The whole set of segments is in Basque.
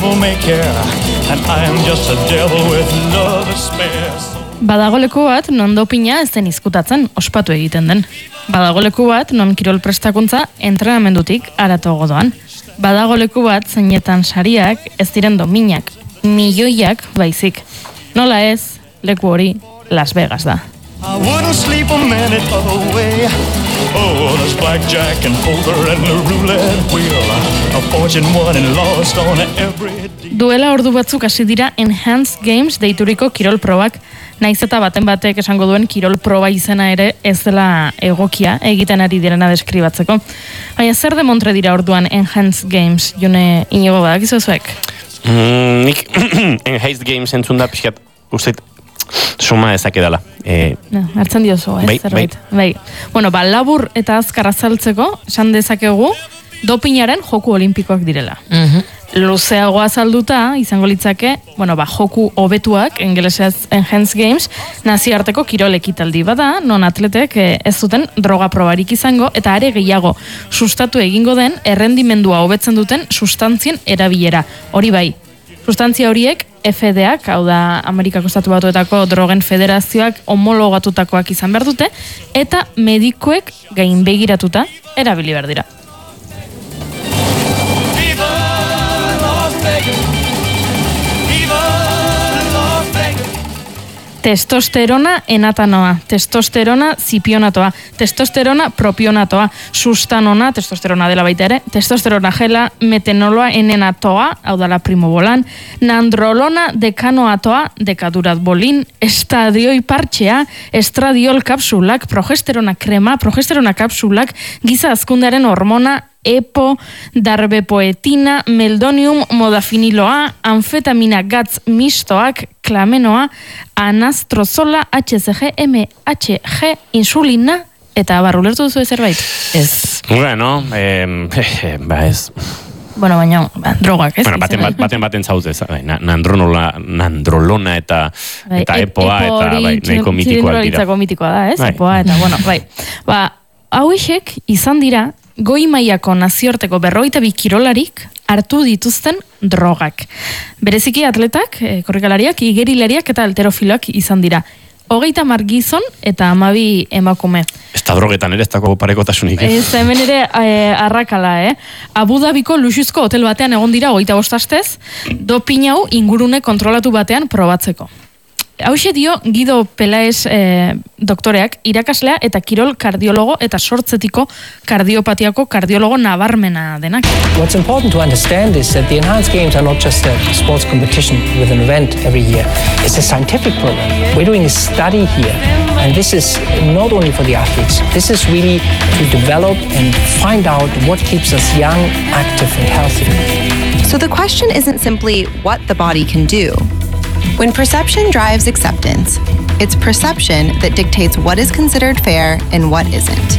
Badago leku bat non dopina ez den izkutatzen, ospatu egiten den. Badago leku bat non kirol prestakuntza entrenamendutik haratago doan. Badago leku bat zeinetan sariak ez diren dominak, milioiak baizik. Nola ez, leku hori Las Vegas da. I wouldn't sleep a minute away. Oh, there's blackjack and poker and the roulette wheel. A fortune won and lost on every day. Duela ordu batzuk hasi dira Enhanced Games deituriko kirol probak. Naiz eta baten batek esango duen kirol proba izena ere ez dela egokia egiten ari direna deskribatzeko. Baina zer demontre dira orduan Enhanced Games, Jone Inigo badakizu zuek? Nik Enhanced Games entzun da pixkat usteit suma ezak edala. Hartzen diozu, ez? Zerbait. Bai. Bueno, labur eta azkar azaltzeko, esan dezakegu, dopinaren joku olimpikoak direla. Luzeago azalduta, izango litzake, joku hobetuak, ingelesez Enhanced Games, nazioarteko kirol ekitaldi bada, non atletek ez zuten droga probarik izango, eta are gehiago, sustatu egingo den, errendimendua hobetzen duten sustantzien erabilera. Hori bai, sustantzia horiek FDAk, hau da Amerikako Estatu Batuetako drogen federazioak homologatutakoak izan behar dute, eta medikuek gainbegiratuta erabili behar dira. Testosterona enatanoa, testosterona zipionatoa, testosterona propionatoa, sustanona, testosterona dela baita ere, testosterona gela, metenoloa enenatoa, hau dala primobolan, nandrolona dekanoatoa, dekaduratbolin, estadioi partxea, estradiol kapsulak, progesterona krema, progesterona kapsulak, giza azkundearen hormona, EPO, darbepoetina, meldonium, modafiniloa, anfetamina gatz mistoak, klamenoa, anastrozola, HCG, MHG, insulina, eta ulertu duzu zerbait? Ez. Bueno, ez. Bueno, baina, drogak, ez? Bueno, baten zautez, nandrolona eta EPOa, eta nahiko mitikoak dira. Mitikoa da, ez? EPOa, eta, bai. Hauexek izan dira, goi mailako nazioarteko 42 kirolarik hartu dituzten drogak. Bereziki atletak, korrikalariak, igerilariak eta alterofiloak izan dira. 30 gizon eta 12 emakume. Ez da drogetan ere, ez dago parekotasunik. Ez hemen ere arrakala, Abu Dhabiko luxuzko hotel batean egon dira 25 astez, dopin hau ingurune kontrolatu batean probatzeko. Hauxe dio Guido Pelaez doktoreak, irakaslea eta kirol kardiologo eta sortzetiko kardiopatiako kardiologo nabarmena denak. What's important to understand is that the Enhanced Games are not just a sports competition with an event every year. It's a scientific program. We're doing a study here. And this is not only for the athletes. This is really to develop and find out what keeps us young, active and healthy. So the question isn't simply what the body can do. When perception drives acceptance, it's perception that dictates what is considered fair and what isn't.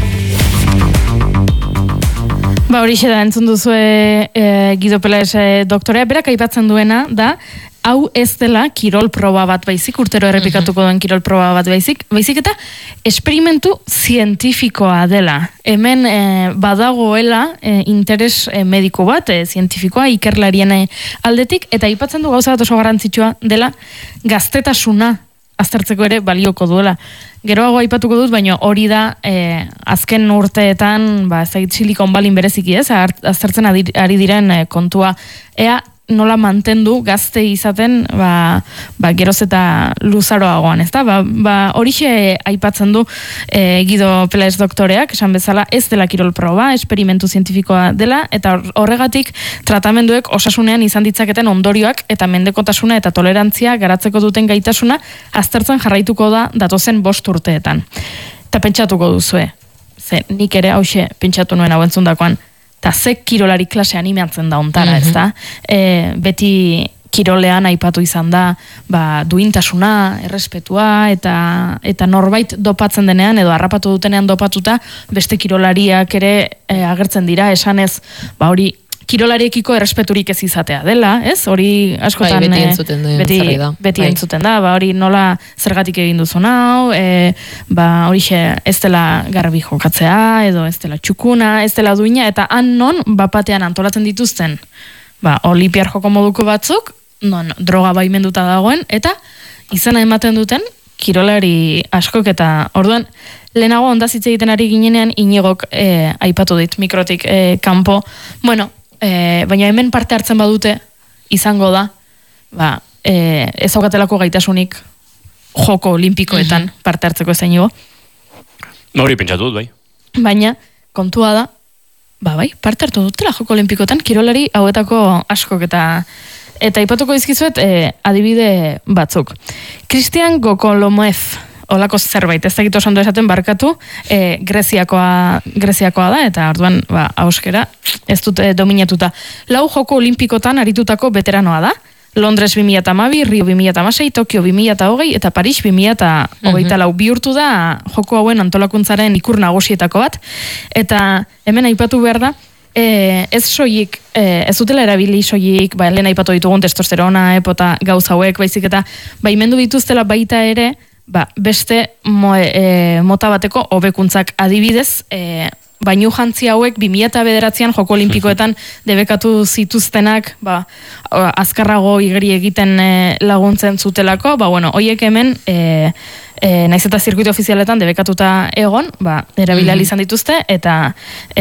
Horixe da entzun duzue Guido Pelaez doktorea, berak aipatzen duena da, hau ez dela kirol proba bat baizik, urtero errepikatuko duen kirol proba bat baizik eta esperimentu zientifikoa dela. Hemen badagoela interes mediko bat, zientifikoa, ikerlarien aldetik, eta aipatzen du gauza bat oso garrantzitsua dela gaztetasuna aztertzeko ere balioko duela. Geroago aipatuko dut, baina hori da azken urteetan, Silicon Valley bereziki ez, aztertzen ari diren kontua. Ea nola mantendu gazte izaten geroz eta luzaroagoan, ezta? Horixe aipatzen du Guido Pelaez doktoreak, esan bezala ez dela kirol proba, esperimentu zientifikoa dela, eta horregatik tratamenduek osasunean izan ditzaketen ondorioak eta mendekotasuna eta tolerantzia garatzeko duten gaitasuna aztertzen jarraituko da datozen 5 urteetan. Eta pentsatuko duzue, ze nik ere hauxe pentsatu nuen hau entzundakoan, eta ze kirolari klase animatzen da ontara, ez da? Beti kirolean aipatu izan da, duintasuna, errespetua, eta norbait dopatzen denean, edo harrapatu dutenean dopatuta, beste kirolariak ere agertzen dira, esanez, hori kirolariekiko errespeturik ez izatea dela, ez? Hori askotan beti entzuten da. Beti entzuten da, hori nola zergatik egin duzun hau, horixe ez dela garbi jokatzea, edo ez dela txukuna, ez dela duina, eta han non bapatean antolatzen dituzten olimpiar joko moduko batzuk, droga baimenduta dagoen, eta izena ematen duten kirolari askok, eta orduan, lehenago ondaz hitz egiten ari ginenean Inigok aipatu dit mikrotik kanpo, baina hemen parte hartzen badute izango da, ez aukatelako gaitasunik joko olimpikoetan parte hartzeko ez Inigo. Hori pentsatu dut, bai. Baina, kontua da, parte hartu dutela joko olimpikoetan, kirolari hauetako askok, eta aipatuko izkizuet adibide batzuk. Christian Gokolomev, olako zerbait, ez dakit oso ondo esaten barkatu, Greziakoa da, eta orduan, auskera, ez dute dominatuta. 4 joko olimpikotan aritutako veteranoa da, Londres 2012, Rio 2016, Tokio 2020 eta Paris 2024 bihurtu da joko hauen antolakuntzaren ikur nagusietako bat, eta hemen aipatu behar da, ez soilik, ez dutela erabili soilik, lehen aipatu ditugun testosterona, epota gauza hauek, baizik eta baimendu dituztela baita ere, beste mota bateko hobekuntzak adibidez, bainu jantzi hauek 2009an joko olimpikoetan debekatu zituztenak, azkarrago igeri egiten laguntzen zutelako, hoiek hemen, naiz eta zirkuito ofizialetan debekatuta egon, erabilia izan dituzte, eta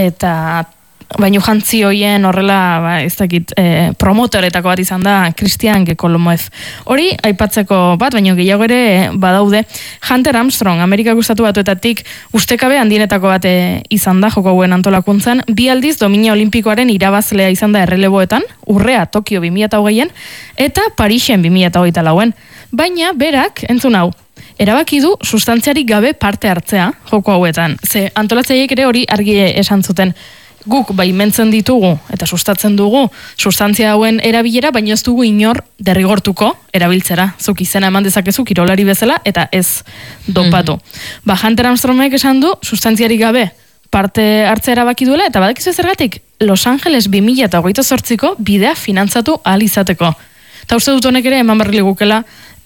bainu jantzi hoien horrela, ez dakit, promotoretako bat izan da Christian Gokolomev. Hori, aipatzeko bat, baina gehiago ere badaude. Hunter Armstrong, Amerika Estatu Batuetatik ustekabe handienetako bat izan da joko hauen antolakuntzan, 2 aldiz domina olimpikoaren irabazlea izan da erreleboetan, Urrea Tokio 2020en, eta Parisen 2024en. Baina, berak, entzun hau, erabaki du sustantziarik gabe parte hartzea joko hauetan. Ze antolatzaileek ere hori argi esan zuten, guk baimentzen ditugu eta sustatzen dugu sustantzia hauen erabilera, baina ez dugu inor derrigortuko erabiltzera. Zuk izena eman dezakezu kirolari bezala eta ez dopatu. Hunter Armstrongek esan du sustantziarik gabe parte hartzea erabaki duela, eta badakizu zergatik Los Angeles 2028ko bidea finantzatu ahal izateko. Eta uste dut honek ere eman berri ligukela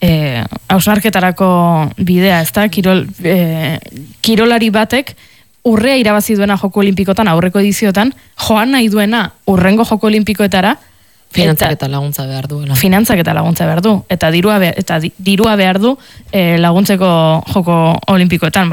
hausnarketarako bidea, ez da, kirolari batek Urrea irabazi duena joko olimpikotan, aurreko ediziotan, joan nahi duena urrengo joko olimpikoetara, finantzak eta laguntza behar duela. Finantzak eta laguntza behar du, eta dirua behar du laguntzeko joko olimpikoetan.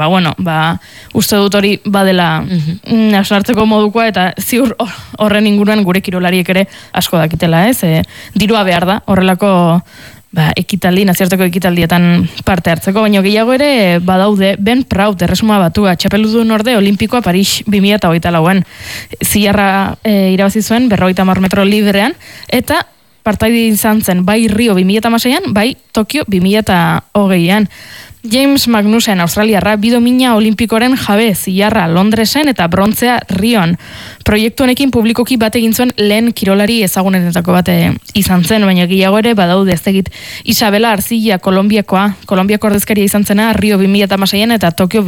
Uste dut hori badela hausnartzeko modukoa, eta ziur horren inguruan gure kirolariek ere asko dakitela, ez? Dirua behar da, horrelako ekitaldi, nazioarteko ekitaldietan parte hartzeko, baina gehiago ere badaude Ben Proud, Erresuma Batua, txapeldun orde olimpikoa Paris 2024an. Zilarra irabazi zuen 50 metro librean, eta partaide izan zen bai Rio 2016an, bai Tokio 2020an. James Magnussen, Australiarra, 2 domina olimpikoren jabe, zilarra Londresen eta brontzea Rion. Proiektu honekin publikoki bat egin zuen lehen kirolari ezagunetako bat izan zen, baina gehiago ere badaude, ez egit Isabela Arzilla, Kolombiako ordezkaria izan zena, Rio 2016an eta Tokio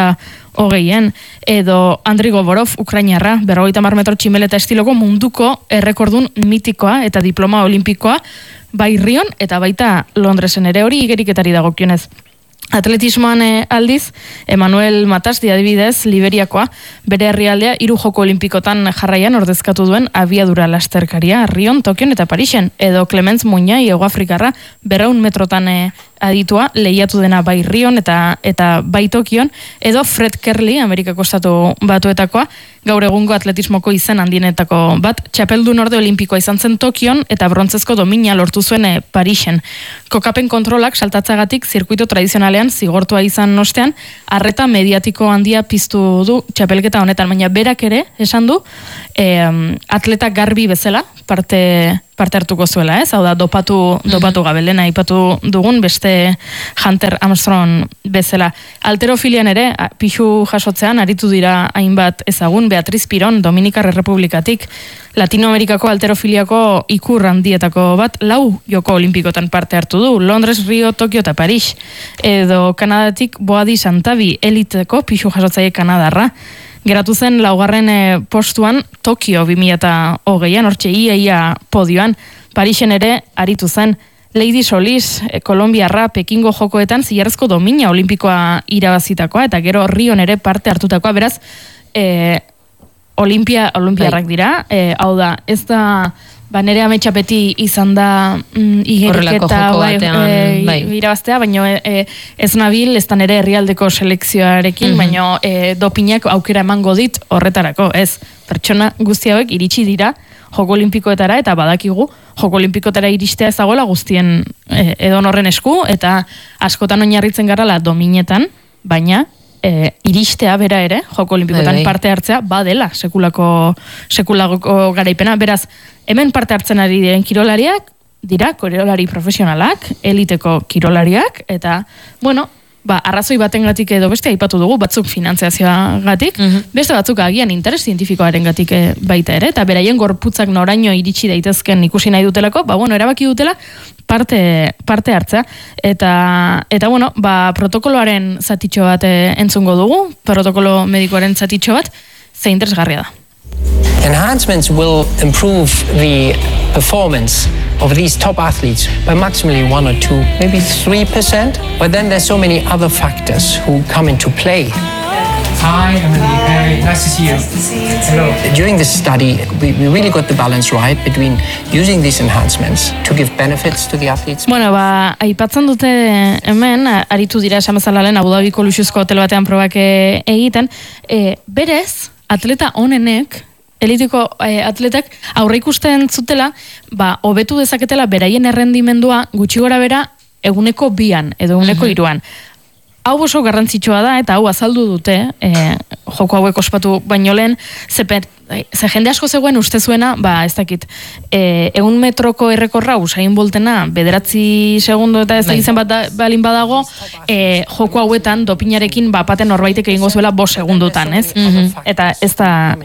2020an, edo Andrei Govorov, Ukrainarra, 50 metro tximeleta estiloko munduko errekordun mitikoa eta diploma olimpikoa, bai Rion eta baita Londresen ere, hori igeriketari dagokionez. Atletismoan aldiz, Emmanuel Matasti adibidez, Liberiakoa, bere herrialdea 3 joko olimpikotan jarraian ordezkatu duen abiadura lasterkaria, Rion, Tokion eta Parisen, edo Clemens Muñai, Hegoafrikarra, 200 metrotan aditua, lehiatu dena bai Rion eta bai Tokion, edo Fred Kerley, Amerikako Estatu Batuetakoa, gaur egungo atletismoko izen handienetako bat, txapeldun orde olimpikoa izan zen Tokion eta brontzezko domina lortu zuen Parisen. Kokapen kontrolak saltatzagatik zirkuito tradizionalean zigortua izan ostean, arreta mediatiko handia piztu du txapelketa honetan, baina berak ere, esan du, atleta garbi bezala parte hartuko zuela, ez? Hau da, dopatu gabe, lehena aipatu dugun beste Hunter Armstrong bezala. Alterofilian ere, pixu jasotzean, aritu dira hainbat ezagun, Beatriz Piron, Dominikar Errepublikatik, Latinoamerikako alterofiliako ikur handietako bat, 4 joko olimpikotan parte hartu du, Londres, Rio, Tokio eta Paris, edo Kanadatik Boadi Santabi, eliteko pixu jasotzaile kanadarra, geratu zen 4. postuan Tokio 2020an, hortxe ia podioan, Parisen ere aritu zen. Lady Solis, Kolombiarra, Pekingo jokoetan zilarrezko domina olimpikoa irabazitakoa, eta gero Rion ere parte hartutakoa, beraz, olimpiarrak dira, hau da, ez da nire ametsa beti izan da igeriketa irabaztea, baina ez nabil, ez da nire herrialdeko selekzioarekin, baina dopinak aukera emango dit horretarako, ez. Pertsona guzti hauek iritsi dira Joko Olimpikoetara, eta badakigu Joko Olimpikoetara iristea ez dagoela guztien edonorren esku, eta askotan oinarritzen garala dominetan, baina iristea bera ere, Joko Olimpikoetan parte hartzea, badela sekulako garaipena. Beraz, hemen parte hartzen ari diren kirolariak, dira kirolari profesionalak, eliteko kirolariak, eta, bueno, arrazoi batengatik edo beste aipatu dugu, batzuk finantziazioagatik, beste batzuk agian interes zientifikoarengatik baita ere, eta beraien gorputzak noraino iritsi daitezken ikusi nahi dutelako, erabaki dutela parte hartzea, eta protokoloaren zatitxo bat entzungo dugu, protokolo medikoaren zatitxo bat, ze interesgarria da. Enhancements will improve the performance of these top athletes by maximally 1 or 2, maybe 3%. But then there's so many other factors who come into play. Hi, Emily. Nice to see you. Hello. During this study, we really got the balance right between using these enhancements to give benefits to the athletes. Aipatzen dute hemen, aritu dira esamezalaren Abu Dhabiko luxuzko hotel batean probak egiten, berez, atleta honenek, elitiko atletak aurre ikusten zutela, hobetu dezaketela beraien errendimendua gutxi gora bera eguneko 2 edo eguneko 3. Hau oso garrantzitsua da, eta hau azaldu dute, joko hauek ospatu baino lehen, ze jende asko zegoen uste zuena, ez dakit, 100 metroko errekorra Usain Boltena 9 segundo eta ez dakitzen bat balin badago, joko hauetan dopinarekin bapaten norbaitek egingo zuela 5 segundotan, ez? Eta ez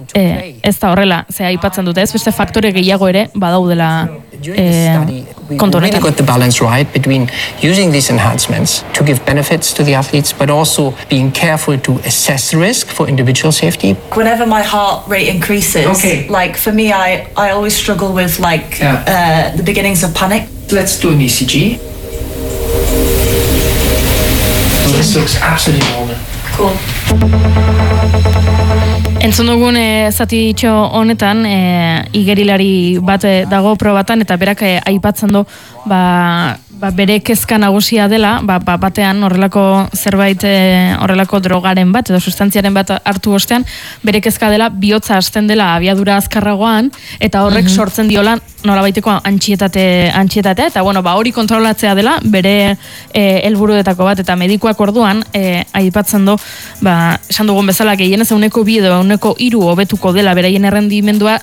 da horrela, ze aipatzen dute, ez beste faktore gehiago ere badaudela kontu honetan. We really got the balance right between using these enhancements to give benefits to the athletes, but also being careful to assess the risk for individual safety. Whenever my heart rate increases, like for me, I always struggle with the beginnings of panic. Let's do an ECG. This looks absolutely normal. Cool. Entzun dugun zatitxo honetan igerilari bat dago probatan, eta berak aipatzen du bere kezka nagusia dela, batean horrelako zerbait, horrelako drogaren bat edo sustantziaren bat hartu ostean, bere kezka dela bihotza hasten dela abiadura azkarragoan, eta horrek sortzen diola nolabaiteko antxietatea, eta hori kontrolatzea dela bere helburuetako bat, eta medikuak orduan aipatzen du, esan dugun bezala gehienez 2 edo 3 hobetuko dela beraien errendimendua,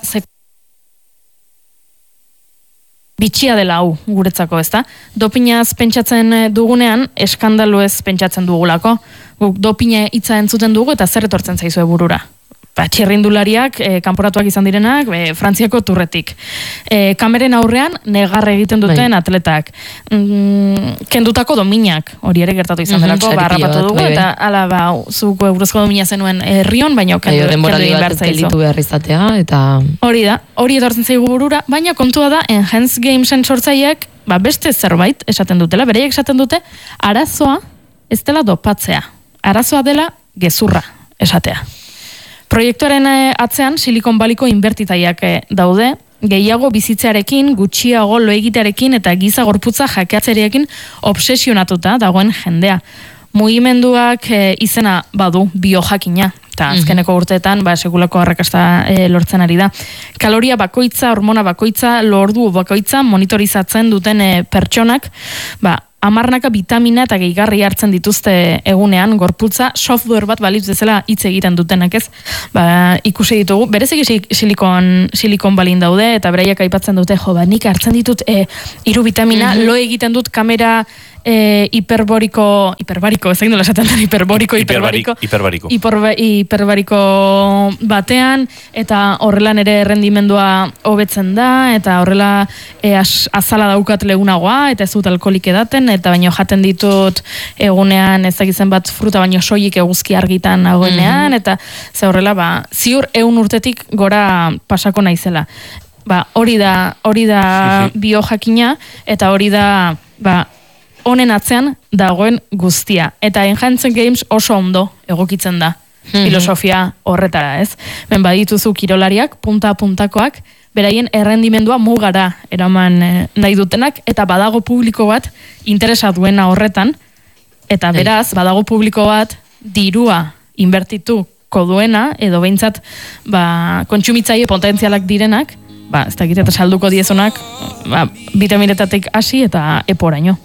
bitxia dela hau guretzako, ezta? Dopinaz pentsatzen dugunean, eskandaluez pentsatzen dugulako. Guk dopina hitza entzuten dugu eta zer etortzen zaizue burura. Txirrindulariak, kanporatuak izan direnak, Frantziako Turretik. Kameren aurrean, negar egiten duten atletak. Kendutako dominak, hori ere gertatu izan delako, harrapatu dugu, eta ala, zuko eurozko domina zenuen herrion, baina kendu egin behar zaizu. Hori da, hori etortzen zaigu burura, baina kontua da, Enhanced Gamesen sortzaileak, beste zerbait esaten dutela, bereiek esaten dute, arazoa ez dela dopatzea. Arazoa dela gezurra esatea. Proiektuaren atzean Silicon Valleyko inbertitaiak daude, gehiago bizitzearekin, gutxiago lo egitearekin eta giza gorputza jakeatzearekin obsesionatuta dagoen jendea. Mugimenduak izena badu biojakina, eta azkeneko urteetan sekulako arrakasta lortzen ari da. Kaloria bakoitza, hormona bakoitza, lordu bakoitza monitorizatzen duten pertsonak, 10 vitamina eta gehigarri hartzen dituzte egunean, gorputza software bat balitz bezala hitz egiten dutenak, ez? Ikusi ditugu, bereziki Silicon Valleyn daude, eta beraiek aipatzen dute, nik hartzen ditut 3 vitamina, lo egiten dut kamera hiperbariko, ez egin dola esaten da, hiperbariko batean, eta horrela nere errendimendua hobetzen da, eta horrela azala daukat legunagoa, eta ez dut alkoholik edaten, eta baino jaten ditut egunean ezagitzen bat fruta baino soilik eguzki argitan nagoenean, eta ze horrela, ziur 100 urtetik gora pasako naizela. Hori da biojakina, eta hori da honen atzean dagoen guztia. Eta Enhanced Games oso ondo egokitzen da filosofia horretara, ez? Badituzu kirolariak, punta-puntakoak, beraien errendimendua mugara eraman nahi dutenak, eta badago publiko bat interesa duena horretan, eta beraz, badago publiko bat dirua inbertituko duena, edo behintzat kontsumitzaile potentzialak direnak, ez dakit eta salduko diezunak, bitaminetatik hasi eta eporaino.